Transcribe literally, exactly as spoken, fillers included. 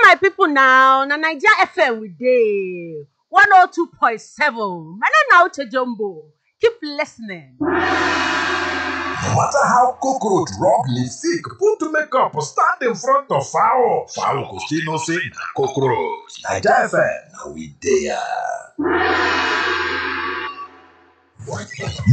my people now. Na Naija F M we dey one oh two point seven. My name na Uche Jumbo. Keep listening. No matter how cockroach rub lipstick, put makeup, stand in front of fowl, fowl go still know say na cockroach. Naija F M, na we dey.